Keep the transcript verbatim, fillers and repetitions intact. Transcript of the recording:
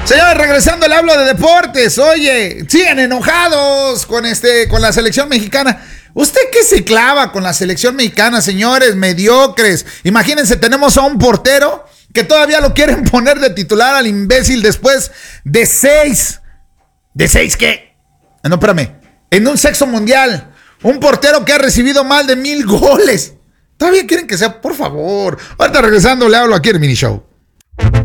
Señores, regresando, le hablo de deportes. Oye, siguen enojados con este, con la selección mexicana. ¿Usted qué se clava con la selección mexicana, señores? Mediocres. Imagínense, tenemos a un portero que todavía lo quieren poner de titular al imbécil después de seis. ¿De seis qué? No, espérame. En un sexto mundial. Un portero que ha recibido más de mil goles. Todavía quieren que sea, por favor. Ahorita regresando, le hablo aquí en el mini show.